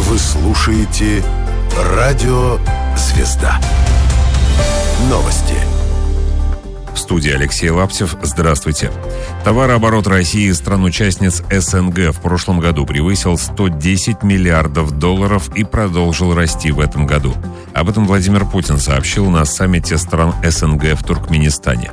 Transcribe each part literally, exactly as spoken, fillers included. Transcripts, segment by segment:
Вы слушаете «Радио Звезда». Новости. В студии Алексей Лаптев. Здравствуйте. Товарооборот России, стран-участниц СНГ, в прошлом году превысил сто десять миллиардов долларов и продолжил расти в этом году. Об этом Владимир Путин сообщил на саммите стран СНГ в Туркменистане.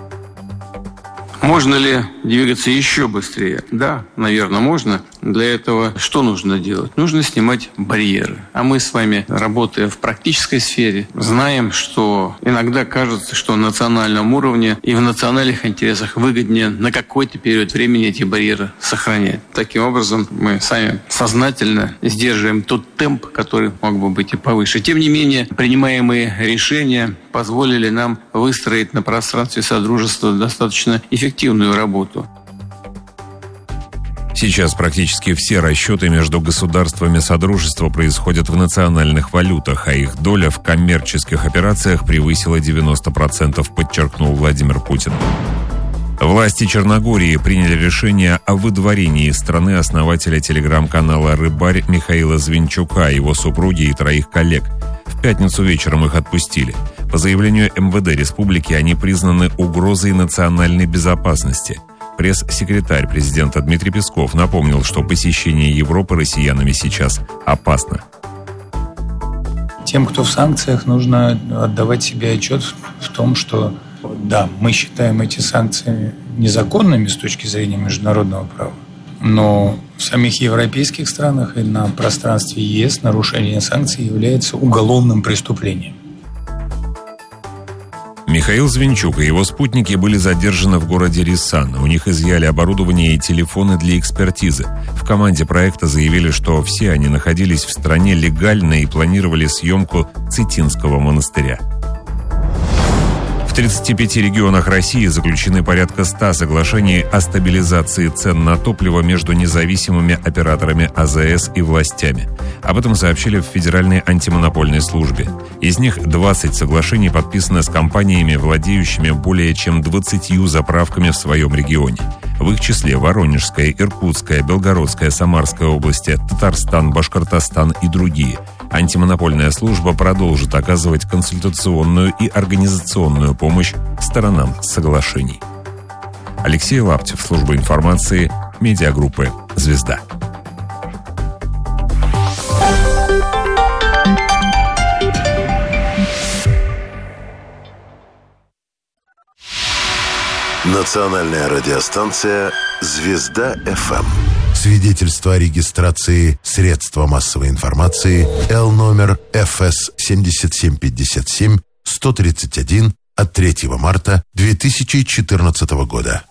Можно ли двигаться еще быстрее? Да, наверное, можно. Для этого что нужно делать? Нужно снимать барьеры. А мы с вами, работая в практической сфере, знаем, что иногда кажется, что на национальном уровне и в национальных интересах выгоднее на какой-то период времени эти барьеры сохранять. Таким образом, мы сами сознательно сдерживаем тот темп, который мог бы быть и повыше. Тем не менее, принимаемые решения позволили нам выстроить на пространстве Содружества достаточно эффективную работу. Сейчас практически все расчеты между государствами Содружества происходят в национальных валютах, а их доля в коммерческих операциях превысила девяносто процентов, подчеркнул Владимир Путин. Власти Черногории приняли решение о выдворении из страны основателя телеграм-канала «Рыбарь» Михаила Звинчука, его супруги и троих коллег. В пятницу вечером их отпустили. По заявлению эм вэ дэ республики они признаны угрозой национальной безопасности. Пресс-секретарь президента Дмитрий Песков напомнил, что посещение Европы россиянами сейчас опасно. Тем, кто в санкциях, нужно отдавать себе отчет в том, что да, мы считаем эти санкции незаконными с точки зрения международного права, но в самих европейских странах и на пространстве ЕС нарушение санкций является уголовным преступлением. Михаил Звинчук и его спутники были задержаны в городе Рисан. У них изъяли оборудование и телефоны для экспертизы. В команде проекта заявили, что все они находились в стране легально и планировали съемку Цитинского монастыря. В тридцати пяти регионах России заключены порядка ста соглашений о стабилизации цен на топливо между независимыми операторами а зэ эс и властями. Об этом сообщили в Федеральной антимонопольной службе. Из них двадцать соглашений подписаны с компаниями, владеющими более чем двадцатью заправками в своем регионе. В их числе Воронежская, Иркутская, Белгородская, Самарская области, Татарстан, Башкортостан и другие. Антимонопольная служба продолжит оказывать консультационную и организационную помощь сторонам соглашений. Алексей Лаптев, служба информации, медиагруппы «Звезда». Национальная радиостанция «Звезда эф эм». Свидетельство о регистрации средства массовой информации Л номер эф эс семь семь пять семь сто тридцать один от третьего марта две тысячи четырнадцатого года.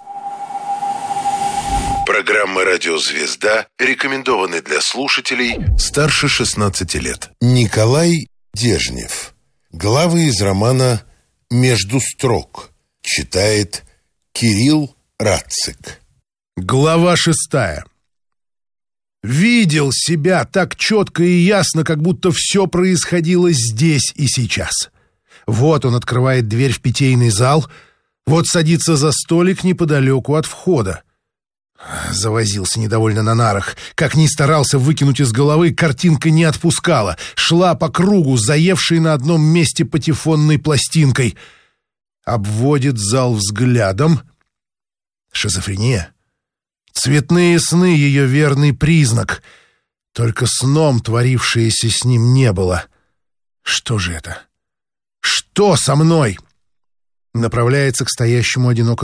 Программы «Радио Звезда» рекомендованы для слушателей старше шестнадцати лет. Николай Дежнев. Главы из романа «Между строк». Читает Кирилл Рацик. Глава шестая. Видел себя так четко и ясно, как будто все происходило здесь и сейчас. Вот он открывает дверь в питейный зал, вот садится за столик неподалеку от входа. Завозился недовольно на нарах. Как ни старался выкинуть из головы, картинка не отпускала. Шла по кругу, заевшей на одном месте патефонной пластинкой. Обводит зал взглядом. Шизофрения. Цветные сны — ее верный признак. Только сном творившееся с ним не было. Что же это? Что со мной? Направляется к стоящему одиноко